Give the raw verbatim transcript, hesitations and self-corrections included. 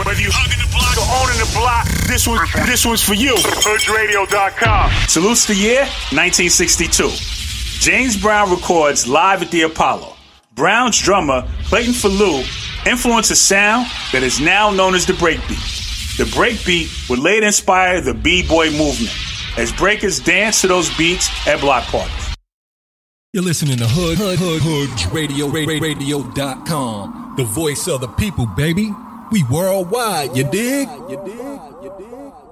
Whether you hugging the block or owning the block, this one, this one's for you. Hood Radio dot com. Salutes the year, nineteen sixty-two. James Brown records live at the Apollo. Brown's drummer, Clayton Falou, influenced a sound that is now known as the breakbeat. The breakbeat would later inspire the B-boy movement, as breakers dance to those beats at block parties. You're listening to Hood, Hood, Hood, Hood Radio, Radio dot com. The voice of the people, baby. We worldwide, you dig? You dig? You dig?